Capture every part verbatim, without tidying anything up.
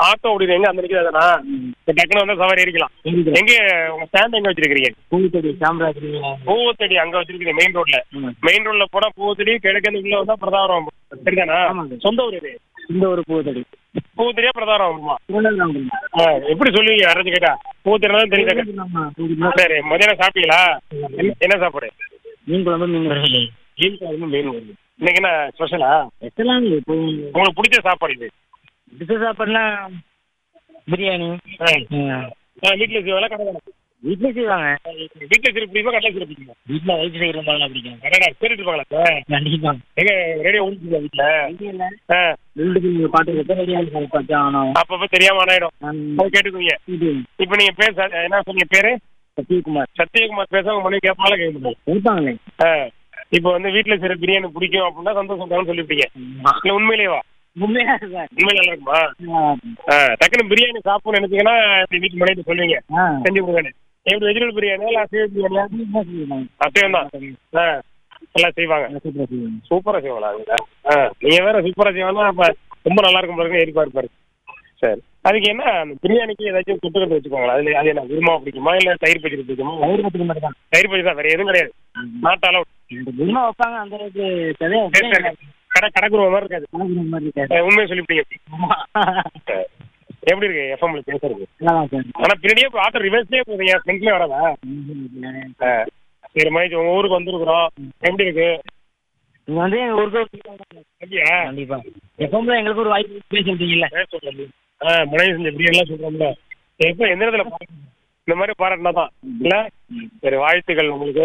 Auto ஓடிது எங்க அந்த நிற்கிறது தானா? டக்குனு வந்து சவாரி ஏறிக்கலாம். எங்க உங்க ஸ்டாண்ட் எங்க வச்சிருக்கீங்க? பூத்தடி சாம்ராஜ் பூவத்தடி அங்க வச்சிருக்கீங்க மெயின் ரோட்ல. மெயின் ரோட்ல போனா பூவத்தடி கிழக்கு உள்ள வந்தா பிரதாரம் சரிதானா? சொந்த ஊர் இது? இந்த ஒரு பூத்தடி பூவத்தடியா பிரதாரம் வருமா? எப்படி சொல்லுவீங்க யாராச்சும் கேட்டா? பூவத்தடி தெரியுதா? சரி, மதியானம் சாப்பிட்டீங்களா? என்ன சாப்பாடு? மீன் குழம்பு மீன் குழம்பு மீன் குழம்பு மீன் குழம்பு. இன்னைக்கு என்ன ஸ்பெஷலா? ஸ்பெஷலாக இப்போ உங்களுக்கு பிடிச்ச சாப்பாடு இது? பிடிச்ச சாப்பாடுலாம் பிரியாணி. வீட்டில் செய்வாங்களா கடை தானே? வீட்டில் செய்வாங்க. வீட்டில் சிறு பிடிக்குமா கடலை சிறு பிடிக்குமா? வீட்டில் வயிற்று செய்கிறதால பிடிக்கும். கடை கேட்டுட்டு இருப்பாங்களா சார்? கண்டிப்பாக. எங்க ரேடியோ ஓடிச்சுங்களா வீட்டில்? ஆ ரெண்டு பாட்டு கேட்க ரெடியாக பார்த்து ஆனோம். அப்பப்போ தெரியாம ஆனாயிடும். அது கேட்டுக்குவீங்க. இப்போ நீங்கள் பேச என்ன சொன்னீங்க பேரு? சத்யகுமார். சத்யகுமார் பேச உங்க மனைவி கேட்பாங்களா கேட்க முடியும்? கொடுப்பாங்களே. ஆ இப்போ வந்து வீட்டில் சிறு பிரியாணி பிடிக்கும் அப்படின்னா சந்தோஷம் தான் சொல்லிவிட்டீங்க. இல்லை உண்மையிலேவா? உண்மையாக சார். உண்மை நல்லா இருக்குமா? ஆ டக்குனு பிரியாணி சாப்பிடணும்னு நினைச்சீங்கன்னா வீட்டு மனைவி சொல்லுவீங்க செஞ்சு கொடுங்க. எப்படி வெஜிடபிள் பிரியாணியா இல்லை அசைவ பிரியாணியா? அசைவம் தான். ஆ நல்லா செய்வாங்க. சூப்பராக செய்வாங்களா? ஆ நீங்கள் வேற சூப்பராக செய்வாங்கன்னா அப்போ ரொம்ப நல்லா இருக்கும் பாருங்க. எரிப்பா இருப்பாரு. சரி, அதுக்கு என்ன பிரியாணிக்கு ஏதாச்சும் தொட்டுக்கிறது வச்சுக்கோங்களா? அது அது என்ன குருமா பிடிக்குமா இல்லை தயிர் பச்சடி பிடிக்குமா? தயிர் பச்சடி மட்டும் தான். தயிர் பச்சடி தான், வேறு எதுவும் கிடையாது. நாட்டால குருமா வைப்பாங்க அந்த அளவுக்கு கடை கடை குருமா மாதிரி இருக்காது. உண்மையை சொல்லிவிட்டீங்க. எப்படி இருக்கு எஃப்எம்ல பேசுறது? ஆனா பின்னாடியே ஆட்டோ ரிவர்ஸ்லயே போகுதுங்க, ஃப்ரண்ட்லயே வராதா? சரி மகேஷ், உங்க ஊருக்கு வந்துருக்குறோம். எப்படி இருக்கு? நீங்க வந்து எங்க ஊருக்கு கண்டிப்பா எஃப்எம்ல எங்களுக்கு ஒரு வாய்ப்பு பேசிட்டீங்கல்ல. ஆ மனைவி செஞ்ச பிரியாணிலாம் சொல்றோம்ல, எப்போ எந்த இடத்துல இந்த மாதிரி பாராட்டினா தான் இல்ல? சரி, வாழ்த்துக்கள் உங்களுக்கு.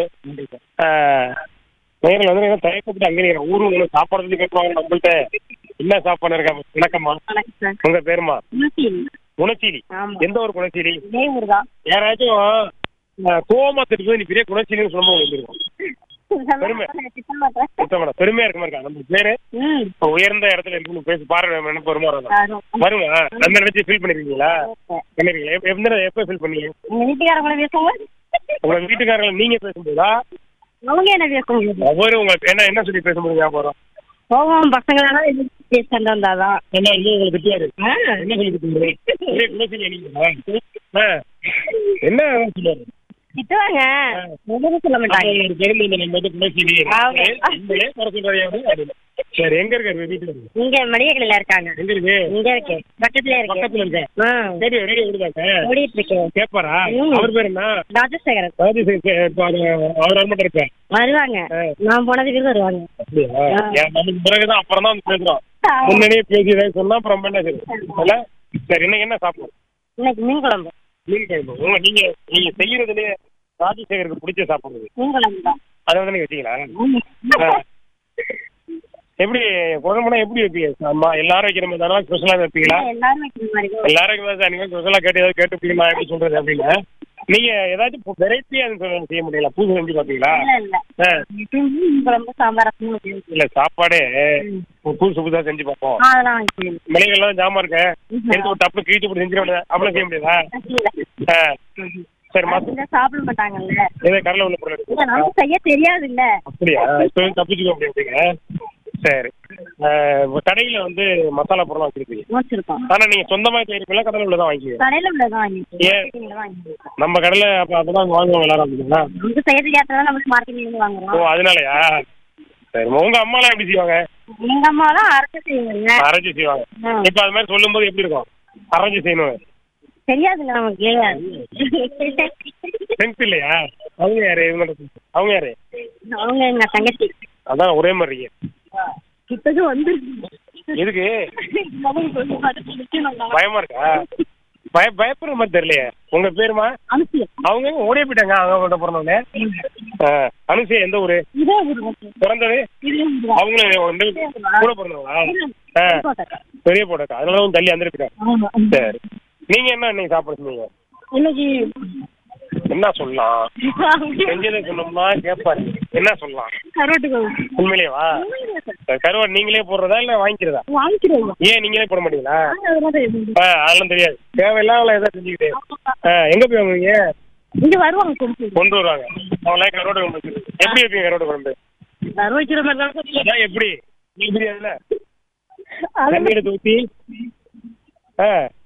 நேரில் வந்து தயக்கப்பட்டு அங்கே ஊரு உங்களுக்கு சாப்பாடு சொல்லி கேட்பாங்க நம்மள்ட்ட. என்ன சாப்பாடு இருக்கா? வணக்கம்மா, உங்க பேருமா? குணசீலி. எந்த ஒரு குணசீலி? யாராச்சும் கோவமா திட்டு நீ பெரிய குணசீலின்னு சொல்லும்போது வந்துருக்கோம். பெருமை பெருமையா இருக்க மாதிரி இருக்கா நம்ம பேரு? உயர்ந்த இடத்துல இருக்கு பேசி பாரு நினைப்பு வருமா? வருங்க. அந்த நினைச்சு ஃபீல் பண்ணிருக்கீங்களா? பண்ணிருக்கீங்களா? எந்த எப்ப ஃபீல் பண்ணீங்க? உங்க வீட்டுக்காரங்களை நீங்க பேசும்போதா? அவங்க என்ன பேசுவாங்க? ஒவ்வொரு உங்களுக்கு என்ன என்ன சொல்லி பேச முடியும்? வியாபாரம் போவோம் பசங்களால பேசிட்டு வந்தாதான் என்ன உங்களுக்கு திட்டியாரு? என்ன சொல்லி திட்டுவாரு? என்ன சொல்லுவாரு? திட்டுவாங்க, சொல்ல மாட்டாங்க. சரி, எங்க இருக்காரு வீட்டுல? இங்க மளிகை கடையில இருக்காங்க. எங்க இருக்கு? இங்க இருக்கு, பக்கத்துல இருக்கு. பக்கத்துல இருக்கேன். சரி, ரேடியோ ஓடுதாங்க? ஓடிட்டு இருக்கு. கேப்பாரா? அவர் பேர் என்ன? ராஜசேகரன். ராஜசேகர். அவர் வரமாட்டா இருப்பேன். வருவாங்க, நான் போனதுக்கு வருவாங்க. நமக்கு பிறகுதான் அப்புறம் தான் பேசுறோம். முன்னாடியே பேசி சொன்னா அப்புறம் என்ன சரி. சரி, இன்னைக்கு என்ன சாப்பிடும்? இன்னைக்கு மீன் குழம்பு. மீன் குழம்பு. உங்க நீங்க நீங்க செய்யறதுலயே ராஜசேகருக்கு பிடிச்ச சாப்பிடுறது மீன் குழம்பு தான். அதை வந்து நீங்க வச்சீங்களா? எப்படி குழம்புனா எப்படி வைப்பீங்க? அம்மா எல்லாரும் வைக்கிற மாதிரி தானே ஸ்பெஷலா வைப்பீங்களா? எல்லாரும் வைக்கிற மாதிரி தான். எல்லாரும் வைக்கிற மாதிரி நீங்க ஸ்பெஷலா கேட்டு ஏதாவது கேட்டுப்பீங்க நான் எப்படி சொல்றது அப்படின்னு. நீங்க ஏதாச்சும் வெரைட்டியா செய்ய முடியல? புதுசு செஞ்சு பாத்தீங்களா? மீன் குழம்பு சாம்பார் இல்ல சாப்பாடே புதுசு புதுசா செஞ்சு பார்ப்போம். மளிகைலாம் ஜாமா இருக்க எடுத்து ஒரு டப்பு கீழ்ச்சி போட்டு செஞ்சிட முடியாது, அப்படிலாம் செய்ய முடியாதா? சரி, சாப்பிட மாட்டாங்கல்ல. ஏதோ கடலை உள்ள பொருள் நமக்கு செய்ய தெரியாது இல்ல. அப்படியா? தப்பிச்சுக்கோ அப்படிங்க. சரி, கடையில வந்து மசாலா பொருள் வச்சிருப்பீங்க. ஆனா நீங்க சொந்தமா செய்யறீங்களா கடலை உள்ளதான் வாங்கிக்குவீங்க? கடையில உள்ளதான் வாங்கி. நம்ம கடையில அப்ப அதெல்லாம் வாங்குவாங்க எல்லாரும் அப்படிங்களா? நமக்கு செய்ய தெரியாததான் நம்ம மார்க்கெட்ல வாங்குறோம். ஓ, அதனாலயா? சரி, உங்க அம்மா எல்லாம் எப்படி செய்வாங்க? எங்க அம்மா எல்லாம் அரைச்சு செய்வாங்க. அரைச்சு செய்வாங்க. இப்ப அது மாதிரி சொல்லும் போது எப்படி இருக்கும்? அரைச்சு செய்யணும் தெரியாதுங்க நமக்கு. ஃப்ரெண்ட்ஸ் இல்லையா? அவங்க யாரு? இவங்க அவங்க யாரு? அவங்க எங்க தங்கச்சி. அதான் ஒரே மாதிரி இருக்கீங்க. வந்து எதுக்கு பயமா இருக்கா? பய பயப்படுற மாதிரி தெரியலையே. உங்க பேருமா? அவங்க ஓடியே போயிட்டாங்க அவங்க பிறந்தவங்க. அனுசியா எந்த ஊரு? பிறந்தது அவங்களும் கூட பிறந்தவங்களா? பெரிய போட்டக்கா, அதனால தள்ளி வந்துருக்காங்க. சரி, நீங்க என்ன இன்னைக்கு சாப்பிட சொன்னீங்க? இன்னைக்கு என்ன சொல்லலாம்? செஞ்சதை சொன்னோம்னா கேட்பாரு. என்ன சொல்லலாம்? கருவாட்டு குழம்பு. உண்மையிலேவா? கருவாடு நீங்களே போடுறதா இல்ல வாங்கிக்கிறதா? வாங்கிக்கிறோம். ஏன் நீங்களே போட மாட்டீங்களா? அதெல்லாம் தெரியாது, தேவையில்லாம ஏதாவது செஞ்சுக்கிட்டே. எங்க போய் வாங்குவீங்க? இங்க வருவாங்க, கொண்டு வருவாங்க. அவங்களே கருவாடு குழம்பு எப்படி வைப்பீங்க? கருவாடு குழம்பு வைக்கிற மாதிரி தான். எப்படி? நீ பிரியாதுல தண்ணி எடுத்து ஊற்றி